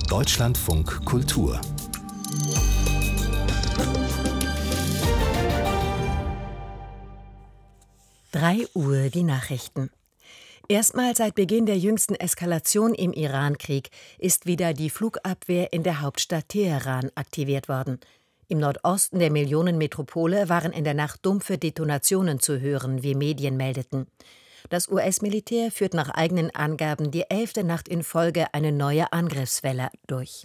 Deutschlandfunk Kultur. Drei Uhr die Nachrichten. Erstmals seit Beginn der jüngsten Eskalation im Irankrieg ist wieder die Flugabwehr in der Hauptstadt Teheran aktiviert worden. Im Nordosten der Millionenmetropole waren in der Nacht dumpfe Detonationen zu hören, wie Medien meldeten. Das US-Militär führt nach eigenen Angaben die 11. Nacht in Folge eine neue Angriffswelle durch.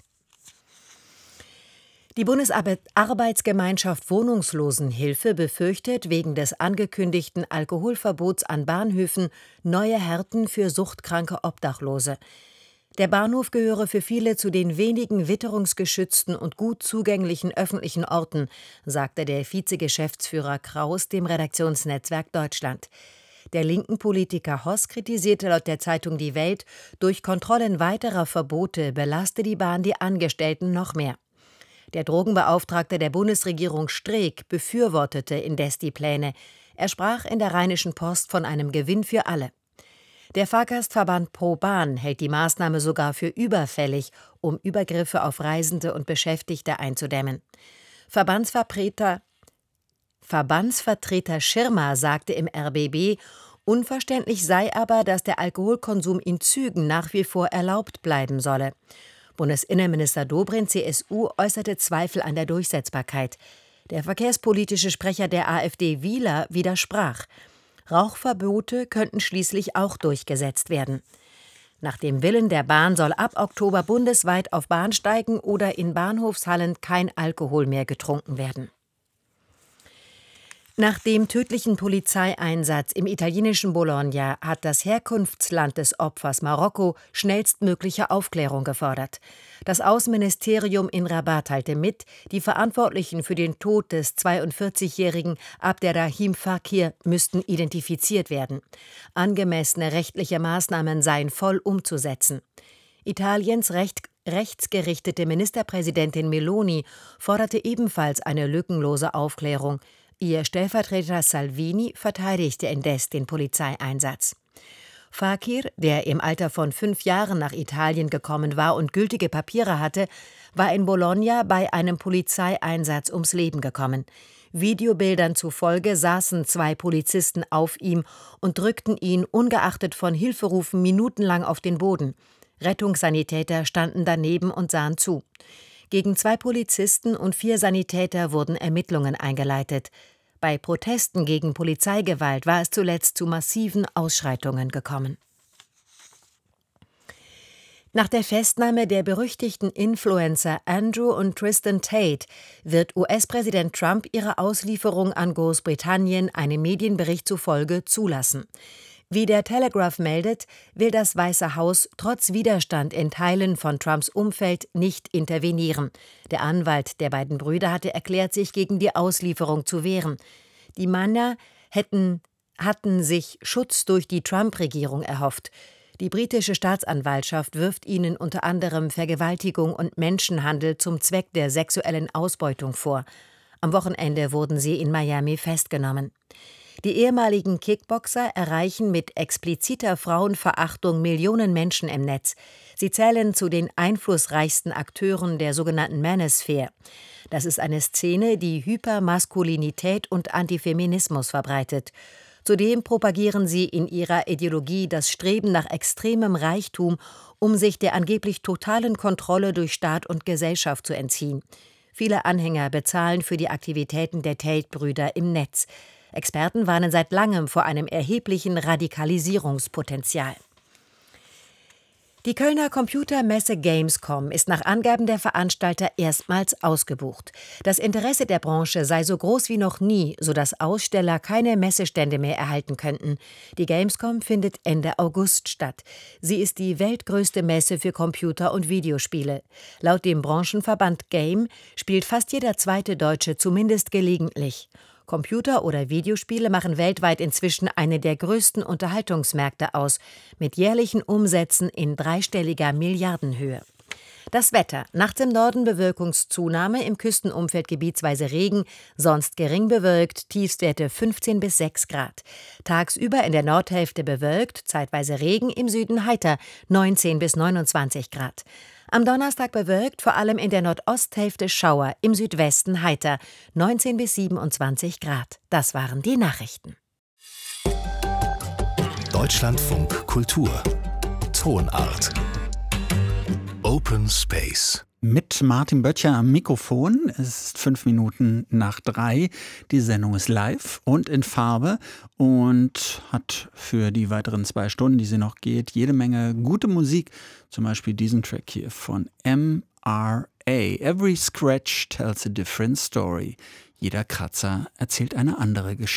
Die Bundesarbeitsgemeinschaft Wohnungslosenhilfe befürchtet wegen des angekündigten Alkoholverbots an Bahnhöfen neue Härten für suchtkranke Obdachlose. Der Bahnhof gehöre für viele zu den wenigen witterungsgeschützten und gut zugänglichen öffentlichen Orten, sagte der Vizegeschäftsführer Kraus dem Redaktionsnetzwerk Deutschland. Der linken Politiker Hoss kritisierte laut der Zeitung Die Welt, durch Kontrollen weiterer Verbote belaste die Bahn die Angestellten noch mehr. Der Drogenbeauftragte der Bundesregierung Streeck befürwortete indes die Pläne. Er sprach in der Rheinischen Post von einem Gewinn für alle. Der Fahrgastverband ProBahn hält die Maßnahme sogar für überfällig, um Übergriffe auf Reisende und Beschäftigte einzudämmen. Verbandsvertreter Schirmer sagte im RBB, unverständlich sei aber, dass der Alkoholkonsum in Zügen nach wie vor erlaubt bleiben solle. Bundesinnenminister Dobrindt, CSU, äußerte Zweifel an der Durchsetzbarkeit. Der verkehrspolitische Sprecher der AfD, Wieler, widersprach. Rauchverbote könnten schließlich auch durchgesetzt werden. Nach dem Willen der Bahn soll ab Oktober bundesweit auf Bahnsteigen oder in Bahnhofshallen kein Alkohol mehr getrunken werden. Nach dem tödlichen Polizeieinsatz im italienischen Bologna hat das Herkunftsland des Opfers Marokko schnellstmögliche Aufklärung gefordert. Das Außenministerium in Rabat teilte mit, die Verantwortlichen für den Tod des 42-jährigen Abderrahim Fakir müssten identifiziert werden. Angemessene rechtliche Maßnahmen seien voll umzusetzen. Italiens rechtsgerichtete Ministerpräsidentin Meloni forderte ebenfalls eine lückenlose Aufklärung. Ihr Stellvertreter Salvini verteidigte indes den Polizeieinsatz. Fakir, der im Alter von 5 Jahren nach Italien gekommen war und gültige Papiere hatte, war in Bologna bei einem Polizeieinsatz ums Leben gekommen. Videobildern zufolge saßen 2 Polizisten auf ihm und drückten ihn ungeachtet von Hilferufen minutenlang auf den Boden. Rettungssanitäter standen daneben und sahen zu. Gegen 2 Polizisten und 4 Sanitäter wurden Ermittlungen eingeleitet. Bei Protesten gegen Polizeigewalt war es zuletzt zu massiven Ausschreitungen gekommen. Nach der Festnahme der berüchtigten Influencer Andrew und Tristan Tate wird US-Präsident Trump ihre Auslieferung an Großbritannien einem Medienbericht zufolge zulassen. Wie der Telegraph meldet, will das Weiße Haus trotz Widerstand in Teilen von Trumps Umfeld nicht intervenieren. Der Anwalt der beiden Brüder hatte erklärt, sich gegen die Auslieferung zu wehren. Die Männer hatten sich Schutz durch die Trump-Regierung erhofft. Die britische Staatsanwaltschaft wirft ihnen unter anderem Vergewaltigung und Menschenhandel zum Zweck der sexuellen Ausbeutung vor. Am Wochenende wurden sie in Miami festgenommen. Die ehemaligen Kickboxer erreichen mit expliziter Frauenverachtung Millionen Menschen im Netz. Sie zählen zu den einflussreichsten Akteuren der sogenannten Manosphere. Das ist eine Szene, die Hypermaskulinität und Antifeminismus verbreitet. Zudem propagieren sie in ihrer Ideologie das Streben nach extremem Reichtum, um sich der angeblich totalen Kontrolle durch Staat und Gesellschaft zu entziehen. Viele Anhänger bezahlen für die Aktivitäten der Tate-Brüder im Netz. Experten warnen seit langem vor einem erheblichen Radikalisierungspotenzial. Die Kölner Computermesse Gamescom ist nach Angaben der Veranstalter erstmals ausgebucht. Das Interesse der Branche sei so groß wie noch nie, sodass Aussteller keine Messestände mehr erhalten könnten. Die Gamescom findet Ende August statt. Sie ist die weltgrößte Messe für Computer- und Videospiele. Laut dem Branchenverband Game spielt fast jeder zweite Deutsche zumindest gelegentlich. Computer- oder Videospiele machen weltweit inzwischen eine der größten Unterhaltungsmärkte aus, mit jährlichen Umsätzen in dreistelliger Milliardenhöhe. Das Wetter: Nachts im Norden Bewölkungszunahme, im Küstenumfeld gebietsweise Regen, sonst gering bewölkt, Tiefstwerte 15 bis 6 Grad. Tagsüber in der Nordhälfte bewölkt, zeitweise Regen, im Süden heiter, 19 bis 29 Grad. Am Donnerstag bewölkt, vor allem in der Nordosthälfte Schauer, im Südwesten heiter, 19 bis 27 Grad. Das waren die Nachrichten. Deutschlandfunk Kultur. Tonart. Open Space. Mit Martin Böttcher am Mikrofon. Es ist 5 Minuten nach 3. Die Sendung ist live und in Farbe und hat für die weiteren 2 Stunden, die sie noch geht, jede Menge gute Musik. Zum Beispiel diesen Track hier von MRA. Every Scratch tells a different story. Jeder Kratzer erzählt eine andere Geschichte.